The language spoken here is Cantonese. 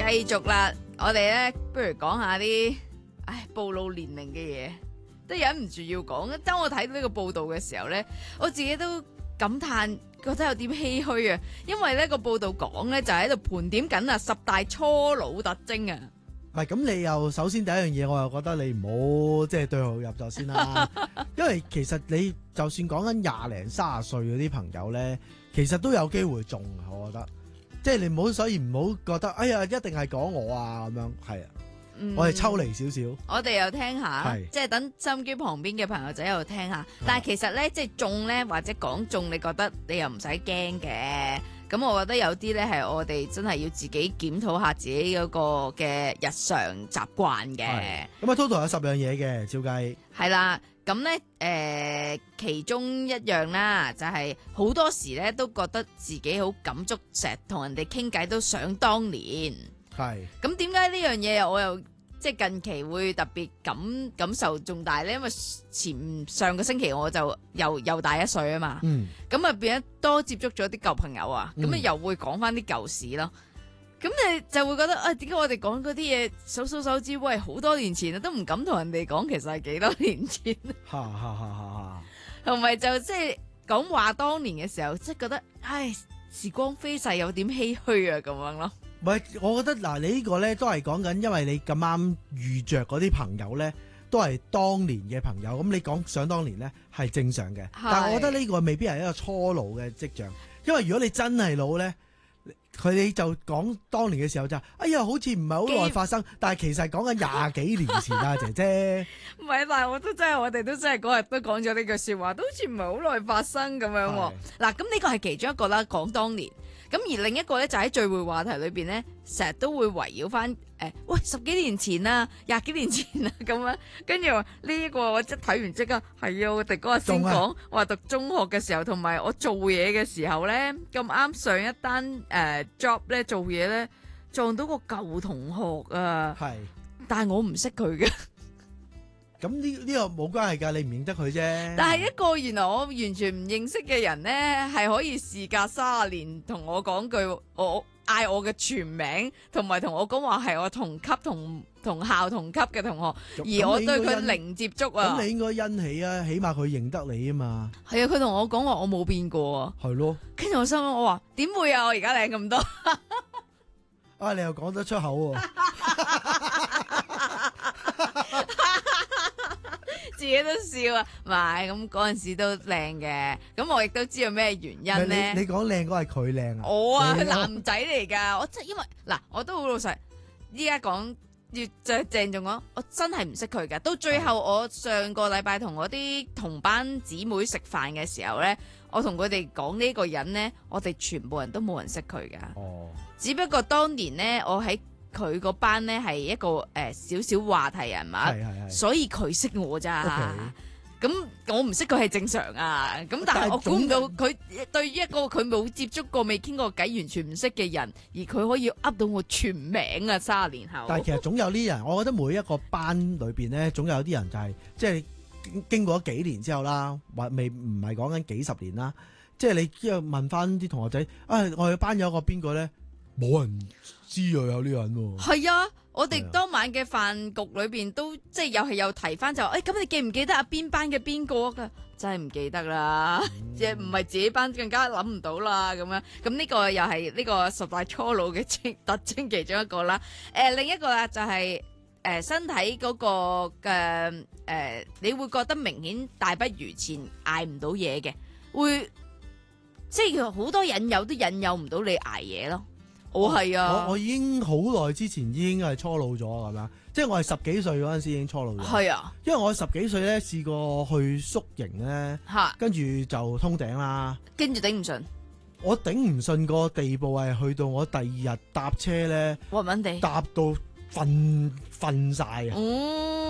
繼續啦，我哋咧不如講下啲暴露年齡嘅嘢，都忍唔住要講。當我睇到呢個報道嘅時候咧，我自己都感嘆，覺得有點唏噓啊。因為呢個報道講咧就喺度盤點緊啊10大初老特徵啊。 唔係咁，你又首先第一樣嘢，我又覺得你唔好即係對號入座先啦。因為其實你就算講緊20零30歲嗰啲朋友咧，其實都有機會中啊，我覺得。即係你唔好，所以唔好覺得哎呀一定係講我啊咁樣，係啊。我哋抽離少少， 我哋又聽下， 係即係等收音機旁邊嘅朋友仔喺度聽下。但係其實咧，即係中咧或者講中，你覺得你又唔使驚嘅。咁我覺得有啲咧係我哋真係要自己檢討下自己嗰個嘅日常習慣嘅。 咁啊 total 有10樣嘢嘅，照計係啦。咁咧其中一樣啦，就係好多時咧都覺得自己好感觸，成日同人哋傾偈都想當年。 係。 咁點解呢樣嘢我又即係近期會特別感受重大咧？因為上個星期我就又大1歲啊嘛，咁啊變咗多接觸咗啲舊朋友啊，咁啊又會講翻啲舊事咯。咁你就會覺得點解我哋講嗰啲嘢數手指，喂好多年前啊，都唔敢同人哋講，其實係幾多年前。同埋就即係講話當年嘅時候，即係覺得時光飛逝有點唏噓啊咁樣咯。 唔係，我覺得嗱，你呢個咧都係講緊，因為你咁啱遇着嗰啲朋友咧，都係當年嘅朋友，咁你講想當年咧係正常嘅。但係我覺得呢個未必係一個初老嘅跡象，因為如果你真係老咧，佢哋就講當年嘅時候就，哎呀，好似唔係好耐發生，但係其實講緊20幾年前啊，姐姐。 唔係，但係我哋都真係嗰日都講咗呢句說話，都好似唔係好耐發生咁樣喎。嗱，咁呢個係其中一個啦，講當年。咁而另一個咧就喺聚會話題裏邊咧，成日都會圍繞翻喂10幾年前啊，20幾年前啊咁樣，跟住話呢個我即睇完即刻係啊，我哋嗰日先講話讀中學嘅時候，同埋我做嘢嘅時候咧，咁啱上一單job 咧做嘢咧撞到個舊同學啊，係，但係我唔識佢嘅。 咁呢個冇關係㗎，你唔認得佢啫。 但係一個原來我完全唔認識嘅人咧，係可以事隔30年同我講句，我嗌我嘅全名，同埋同我講話係我同級同校同級嘅同學，而我對佢零接觸啊。咁你應該欣喜啊，起碼佢認得你啊嘛。 係啊，佢同我講話我冇變過啊。 係咯。跟住我心諗，我話點會啊？我而家靚咁多。 你又講得出口喎。 自己都笑啊，唔係咁嗰陣時都靚嘅，咁我亦都知道咩原因咧。 你講靚嗰係佢靚啊？ 我啊，佢男仔嚟噶，我真因為嗱，我都好老實，依家講要就鄭重講，我真係唔識佢噶。到最後我上個禮拜同我啲同班姊妹食飯嘅時候咧，我同佢哋講呢個人咧，我哋全部人都冇人識佢噶。哦，只不過當年咧，我喺佢個班咧係一個少少話題人物，所以佢識我咋。咁我唔識佢係正常啊。咁但係我估唔到佢對於一個佢冇接觸過、未傾過偈、完全唔識嘅人，而佢可以噏到我全名啊！30年後， 但係其實總有啲人，我覺得每一個班裏邊咧，總有啲人就係即係經過咗幾年之後啦，或唔係講緊幾十年啦，即係你之後問翻啲同學仔，我哋班有個邊個咧？冇人知啊，有呢個人喎。係啊，我哋當晚嘅飯局裏邊都即係又係有提翻就，咁你記唔記得邊班嘅邊個噶？真係唔記得啦，即係唔係自己班更加諗唔到啦咁樣。咁呢個又係呢個10大初老嘅特徵其中一個啦。另一個啦就係身體嗰個嘅你會覺得明顯大不如前，捱唔到嘢嘅，會即係好多引誘都引誘唔到你捱嘢咯。我係啊， 我已經好耐之前已經係初老咗咁樣，即係我係10幾歲嗰陣時已經初老咗。係啊，因為我10幾歲咧試過去宿營咧，跟住就通頂啦， 跟住頂唔順。 我頂唔順個地步係去到我第2日搭車咧，暈暈地搭到瞓晒啊！